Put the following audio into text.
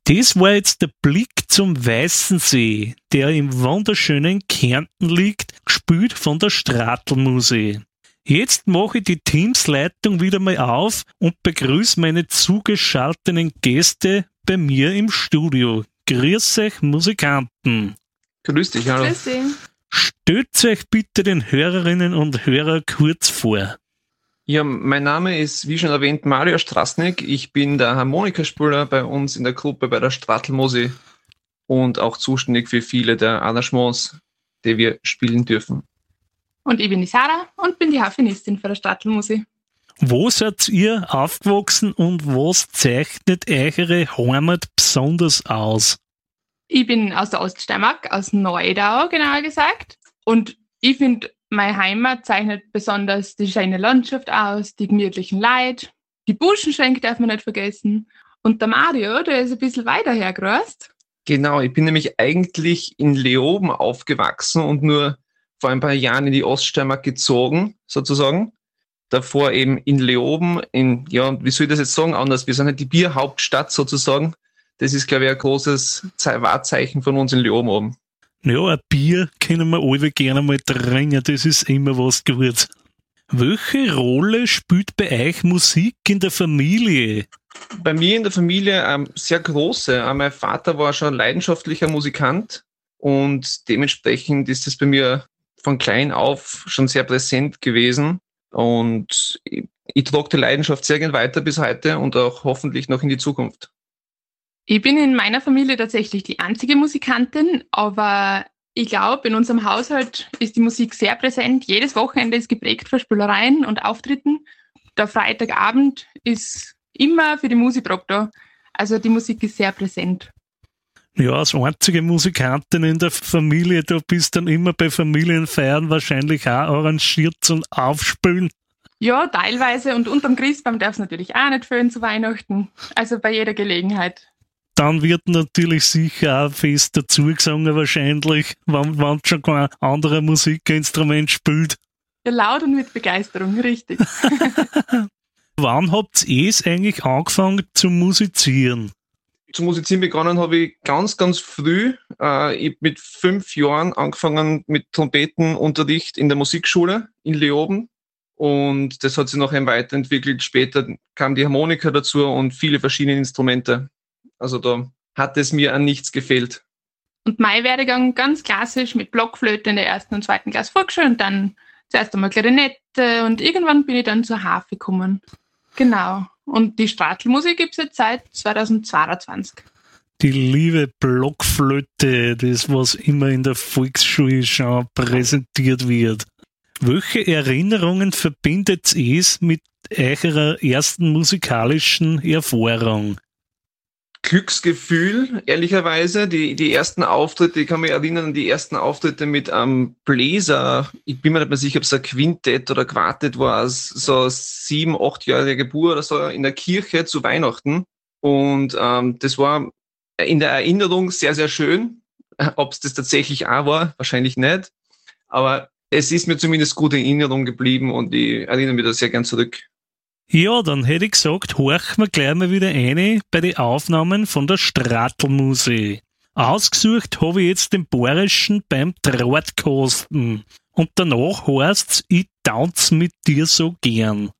Das war jetzt der Blick zum Weißensee, der im wunderschönen Kärnten liegt, gespielt von der Stratl-Musik. Jetzt mache ich die Teamsleitung wieder mal auf und begrüße meine zugeschalteten Gäste bei mir im Studio. Grüß euch, Musikanten. Grüß dich, hallo. Grüß dich. Stellt euch bitte den Hörerinnen und Hörern kurz vor. Ja, mein Name ist, wie schon erwähnt, Mario Strasnik. Ich bin der Harmonikaspieler bei uns in der Gruppe bei der Stratl-Musik und auch zuständig für viele der Arrangements, die wir spielen dürfen. Und ich bin die Sarah und bin die Harfenistin für der Stratl-Musik. Wo seid ihr aufgewachsen und was zeichnet eure Heimat besonders aus? Ich bin aus der Oststeiermark, aus Neudau genauer gesagt. Und ich finde, meine Heimat zeichnet besonders die schöne Landschaft aus, die gemütlichen Leute, die Buschenschenke darf man nicht vergessen. Und der Mario, der ist ein bisschen weiter hergereist. Genau, ich bin nämlich eigentlich in Leoben aufgewachsen und nur vor ein paar Jahren in die Oststeiermark gezogen, sozusagen. Davor eben in Leoben, wie soll ich das jetzt sagen, anders, wir sind halt die Bierhauptstadt sozusagen. Das ist, glaube ich, ein großes Wahrzeichen von uns in Leoben oben. Ja, ein Bier können wir alle gerne mal trinken, das ist immer was Gutes. Welche Rolle spielt bei euch Musik in der Familie? Bei mir in der Familie sehr große. Mein Vater war schon leidenschaftlicher Musikant und dementsprechend ist es bei mir von klein auf schon sehr präsent gewesen. Und ich trage die Leidenschaft sehr gern weiter bis heute und auch hoffentlich noch in die Zukunft. Ich bin in meiner Familie tatsächlich die einzige Musikantin, aber ich glaube, in unserem Haushalt ist die Musik sehr präsent. Jedes Wochenende ist geprägt von Spielereien und Auftritten. Der Freitagabend ist immer für die Musikprobe da. Also die Musik ist sehr präsent. Ja, als einzige Musikantin in der Familie, du bist dann immer bei Familienfeiern wahrscheinlich auch arrangiert zum Aufspülen. Ja, teilweise. Und unterm Christbaum darf es natürlich auch nicht fehlen zu Weihnachten. Also bei jeder Gelegenheit. Dann wird natürlich sicher auch fest dazugesungen wahrscheinlich, wenn schon kein anderer Musikinstrument spielt. Ja, laut und mit Begeisterung, richtig. Wann habt ihr es eigentlich angefangen zu musizieren? Zu musizieren begonnen habe ich ganz, ganz früh. Ich habe mit 5 Jahren angefangen mit Trompetenunterricht in der Musikschule in Leoben. Und das hat sich noch weiterentwickelt. Später kam die Harmonika dazu und viele verschiedene Instrumente. Also da hat es mir an nichts gefehlt. Und mein Werdegang ganz klassisch mit Blockflöte in der 1. und 2. Klasse Volksschule und dann zuerst einmal Klarinette und irgendwann bin ich dann zur Harfe gekommen. Genau. Und die Stratl-Musik gibt es jetzt seit 2022. Die liebe Blockflöte, das was immer in der Volksschule schon präsentiert wird. Welche Erinnerungen verbindet es mit eurer ersten musikalischen Erfahrung? Glücksgefühl, ehrlicherweise. Die ersten Auftritte, ich kann mich erinnern an die ersten Auftritte mit einem Bläser. Ich bin mir nicht mehr sicher, ob es ein Quintett oder Quartett war, so 7-, 8-jährige Bub oder so in der Kirche zu Weihnachten. Und das war in der Erinnerung sehr, sehr schön. Ob es das tatsächlich auch war, wahrscheinlich nicht. Aber es ist mir zumindest gut in Erinnerung geblieben und ich erinnere mich da sehr gern zurück. Ja, dann hätte ich gesagt, horchen wir gleich mal wieder rein bei den Aufnahmen von der Stratl-Musik. Ausgesucht habe ich jetzt den Bayerischen beim Drahtkasten. Und danach heißt's, ich tanz mit dir so gern.